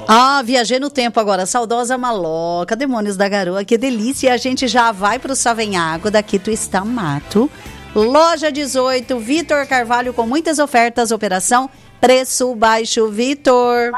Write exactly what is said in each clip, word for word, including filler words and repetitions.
Ah, viajei no tempo agora. Saudosa Maloca, Demônios da Garoa, que delícia. E a gente já vai pro Savenhago, daqui do Estamato. Loja dezoito, Vitor Carvalho, com muitas ofertas. Operação Preço Baixo, Vitor.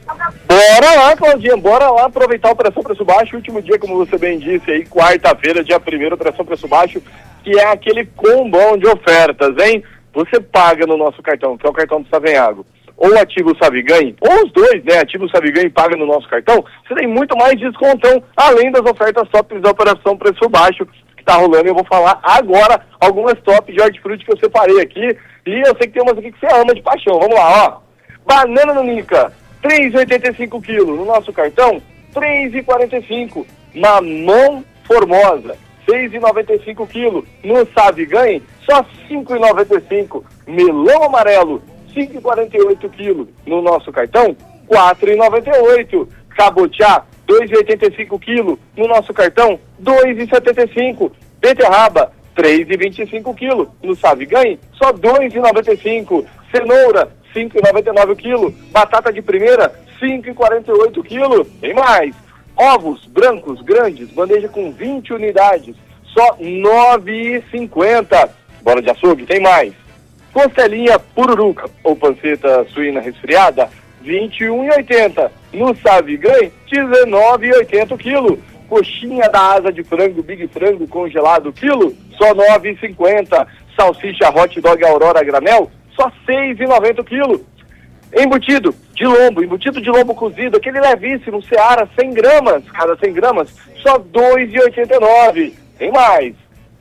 Bora lá, Claudinha, bora lá aproveitar a Operação Preço Baixo. Último dia, como você bem disse aí, quarta-feira, dia primeiro, Operação Preço Baixo, que é aquele combão de ofertas, hein? Você paga no nosso cartão, que é o cartão do Savenhago, ou Ativo Saviganhe, ou os dois, né? Ativo Saviganhe paga no nosso cartão, você tem muito mais descontão, além das ofertas tops da Operação Preço Baixo, que tá rolando. Eu vou falar agora algumas top de hortifruti que eu separei aqui, e eu sei que tem umas aqui que você ama de paixão. Vamos lá, ó. Banana nanica, três reais e oitenta e cinco quilos. No nosso cartão, três reais e quarenta e cinco. Mamão Formosa, seis reais e noventa e cinco quilos. No Saviganhe, só cinco reais e noventa e cinco. Melão amarelo, cinco reais e quarenta e oito quilos. No nosso cartão, quatro reais e noventa e oito. Cabotiá, dois reais e oitenta e cinco quilos. No nosso cartão, dois reais e setenta e cinco. Beterraba, três reais e vinte e cinco quilos. No Saviganhe, só dois reais e noventa e cinco. Cenoura, cinco reais e noventa e nove quilos. Batata de primeira, cinco reais e quarenta e oito quilos. Tem mais. Ovos brancos grandes, bandeja com vinte unidades, só nove reais e cinquenta. Bola de açougue, tem mais. Costelinha pururuca ou panceta suína resfriada, vinte e um reais e oitenta. No Saviganhe, dezenove reais e oitenta o quilo. Coxinha da asa de frango, Big Frango congelado quilo, só nove reais e cinquenta. Salsicha Hot Dog Aurora Granel, só seis reais e noventa o quilo. Embutido de lombo, embutido de lombo cozido, aquele levíssimo, Seara, cem gramas, cada cem gramas, só dois reais e oitenta e nove. Tem mais.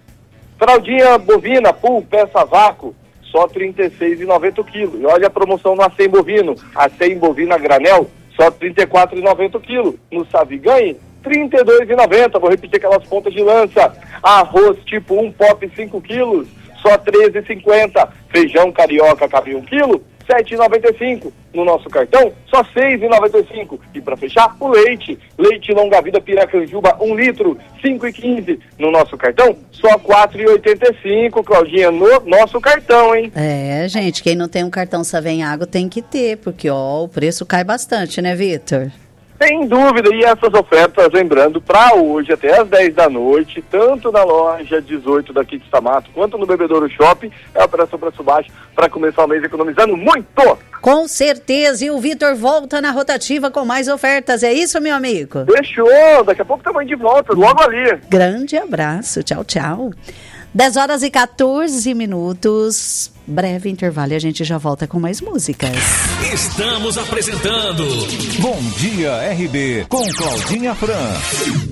Fraldinha bovina, pool, peça vácuo, só trinta e seis reais e noventa o quilo. E olha a promoção no acém bovino, acém bovina granel, só trinta e quatro reais e noventa o quilo. No Saviganhe, trinta e dois reais e noventa. Vou repetir aquelas pontas de lança. Arroz tipo um pop cinco quilos, só treze reais e cinquenta. Feijão carioca cabe um quilo, sete reais e noventa e cinco. No nosso cartão, só seis reais e noventa e cinco. E para fechar, o leite. Leite longa vida Piracanjuba, um litro, cinco reais e quinze. No nosso cartão, só quatro reais e oitenta e cinco, Claudinha, no nosso cartão, hein? É, gente, quem não tem um cartão Savenhago tem que ter, porque, ó, o preço cai bastante, né, Vitor? Sem dúvida, e essas ofertas, lembrando, para hoje até às dez da noite, tanto na loja dezoito daqui de Estamato, quanto no Bebedouro Shopping, é a Operação Preço Baixo, para começar o mês economizando muito! Com certeza, e o Vitor volta na rotativa com mais ofertas, é isso, meu amigo? Fechou, daqui a pouco estamos de volta, logo ali. Grande abraço, tchau, tchau. dez horas e quatorze minutos, breve intervalo e a gente já volta com mais músicas. Estamos apresentando Bom Dia R B com Claudinha Fran.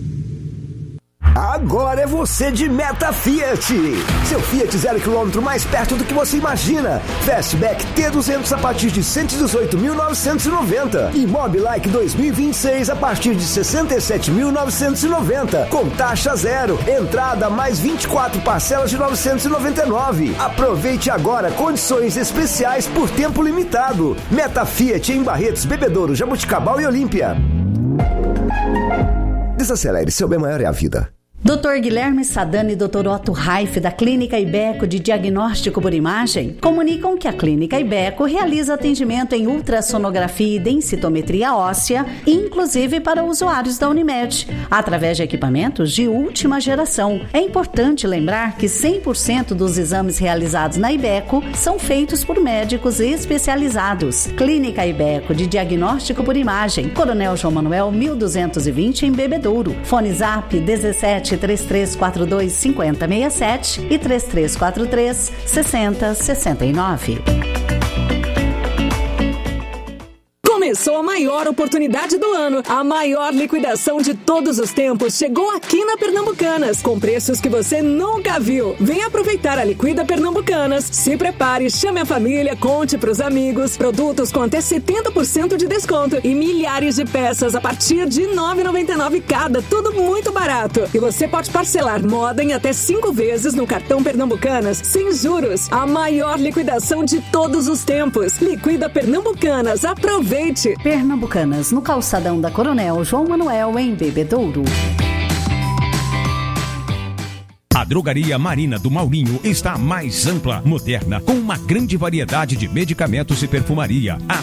Agora é você de Meta Fiat. Seu Fiat zero quilômetro mais perto do que você imagina. Fastback T duzentos a partir de cento e dezoito mil novecentos e noventa. E Mobilike dois mil e vinte e seis a partir de sessenta e sete mil novecentos e noventa. Com taxa zero. Entrada mais vinte e quatro parcelas de novecentos e noventa e nove. Aproveite agora condições especiais por tempo limitado. Meta Fiat em Barretos, Bebedouro, Jabuticabal e Olímpia. Desacelere, seu bem maior é a vida. doutor Guilherme Sadani e doutor Otto Raif, da Clínica Ibeco de Diagnóstico por Imagem, comunicam que a Clínica Ibeco realiza atendimento em ultrassonografia e densitometria óssea, inclusive para usuários da Unimed, através de equipamentos de última geração. É importante lembrar que cem por cento dos exames realizados na Ibeco são feitos por médicos especializados. Clínica Ibeco de Diagnóstico por Imagem, Coronel João Manuel, mil duzentos e vinte, em Bebedouro. Fone Zap dezessete três três quatro dois cinco zero seis sete e três três quatro três seis zero seis nove. Começou a maior oportunidade do ano. A maior liquidação de todos os tempos chegou aqui na Pernambucanas, com preços que você nunca viu. Vem aproveitar a Liquida Pernambucanas. Se prepare, chame a família, conte pros amigos. Produtos com até setenta por cento de desconto e milhares de peças a partir de nove reais e noventa e nove centavos cada. Tudo muito barato. E você pode parcelar moda em até cinco vezes no cartão Pernambucanas, sem juros. A maior liquidação de todos os tempos. Liquida Pernambucanas. Aproveite! Pernambucanas, no calçadão da Coronel João Manuel, em Bebedouro. A Drogaria Marina do Maurinho está mais ampla, moderna, com uma grande variedade de medicamentos e perfumaria. A